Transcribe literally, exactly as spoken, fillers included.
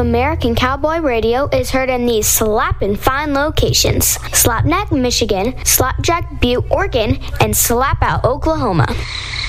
American Cowboy Radio is heard in these slappin' fine locations: Slapneck, Michigan, Slapjack, Butte, Oregon, and Slapout, Oklahoma.